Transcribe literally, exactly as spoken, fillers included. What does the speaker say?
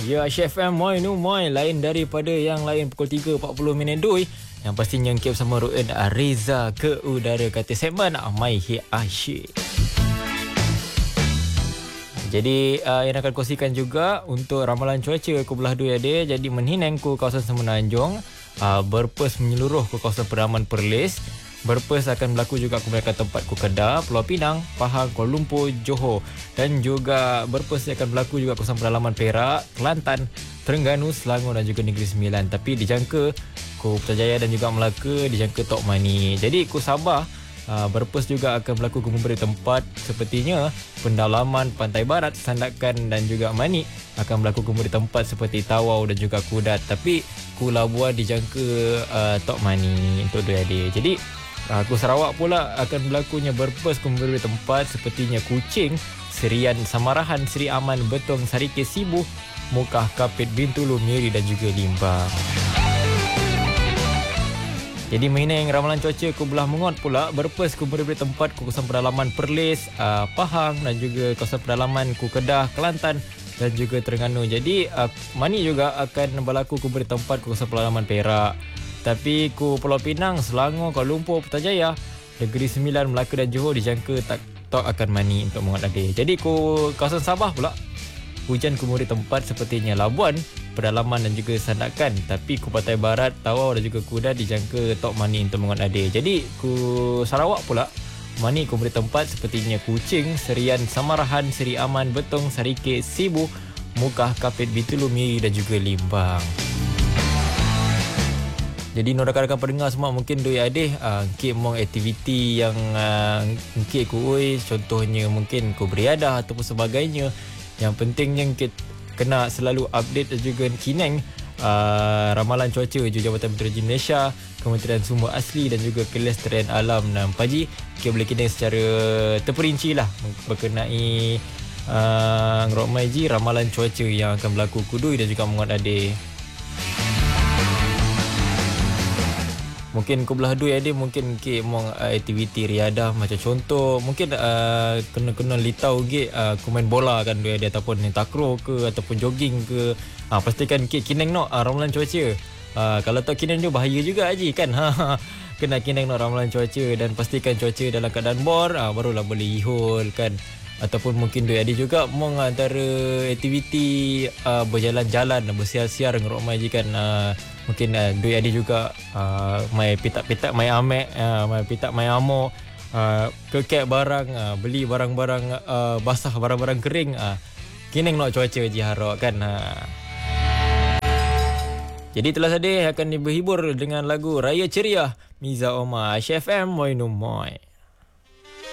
Ya, Aisyah F M, moi nu moi. Lain daripada yang lain pukul tiga empat puluh minit dui. Yang pastinya kita bersama Ruin Reza ke udara kata segmen Mai Hi Asyik. Jadi uh, yang akan kongsikan juga untuk ramalan cuaca ke belah dua dia. Jadi menhinang ke kawasan Semenanjung, uh, berpes menyeluruh ke kawasan Peraman Perlis. Berpes akan berlaku juga ke beberapa tempat ku Kedah, Pulau Pinang, Pahang, Kuala Lumpur, Johor. Dan juga berpes akan berlaku juga ke kawasan pedalaman Perak, Kelantan, Terengganu, Selangor dan juga Negeri Sembilan. Tapi dijangka ku Putrajaya dan juga Melaka, dijangka Tok Mani. Jadi ku Sabah, uh, berpes juga akan berlaku ke beberapa tempat sepertinya pendalaman Pantai Barat, Sandakan dan juga Mani akan berlaku ke beberapa tempat seperti Tawau dan juga Kudat. Tapi ku Labuan dijangka uh, Tok Mani untuk dua dia. Jadi Ku Sarawak pula akan berlakunya berpes ke beberapa tempat sepertinya Kuching, Serian, Samarahan, Seri Aman, Betong, Sarikis, Sibu, Mukah, Kapit, Bintulu, Miri dan juga Limbang. Jadi mengenai ramalan cuaca ke belah Mengot pula, berpes ke beberapa tempat ke kawasan pedalaman Perlis, uh, Pahang dan juga kawasan pedalaman ku Kedah, Kelantan dan juga Terengganu. Jadi uh, Mani juga akan berlaku ke beberapa tempat ke kawasan pedalaman Perak. Tapi ku Pulau Pinang, Selangor, Kuala Lumpur, Putrajaya, Negeri Sembilan, Melaka dan Johor dijangka tak tok akan Mani untuk Mengot Adir. Jadi ku kawasan Sabah pula, hujan ke beberapa tempat sepertinya Labuan, Pedalaman dan juga Sandakan. Tapi ku Pantai Barat, Tawau dan juga Kudat dijangka tok Mani untuk Mengot Adir. Jadi ku Sarawak pula, Mani ke beberapa tempat sepertinya Kuching, Serian, Samarahan, Seri Aman, Betong, Sarikis, Sibu, Mukah, Kapit, Bintulu, Miri dan juga Limbang. Jadi rakan-rakan pendengar semua mungkin doi adih uh, Kek mong aktiviti yang uh, Kek ku oi, contohnya mungkin ku beriadah ataupun sebagainya. Yang pentingnya kita kena selalu update dan juga kineng uh, ramalan cuaca Jabatan Meteorologi Malaysia, Kementerian Sumber Asli dan juga Kelestarian Alam dan Paji. Kek boleh kineng secara terperinci lah berkenai uh, Ngerok Maiji ramalan cuaca yang akan berlaku Kudui dan juga Mengot Adir. Mungkin ke belah dua ada mungkin ke mong uh, aktiviti riadah macam contoh mungkin uh, kena-kena litau ke uh, ku main bola kan dua ada ataupun takraw ke ataupun jogging ke. Ah uh, pastikan ke kineng no uh, ramalan cuaca. Uh, kalau tak kineng tu bahaya juga haji kan. Ha kena kineng no ramalan cuaca dan pastikan cuaca dalam keadaan bor uh, barulah boleh ihul kan. Ataupun mungkin doi ada juga mong antara aktiviti uh, berjalan-jalan bersiar-siar ngerok mai je kan. Uh, mungkin uh, doi ada juga uh, mai pitak-pitak mai amek, uh, mai pitak mai amo, uh, kekek barang, uh, beli barang-barang uh, basah, barang-barang kering. Uh, kineng nak cuaca je harok kan. Uh. Jadi telah saja akan berhibur dengan lagu Raya Ceria Miza Omar, Aisyah F M, moi no moi.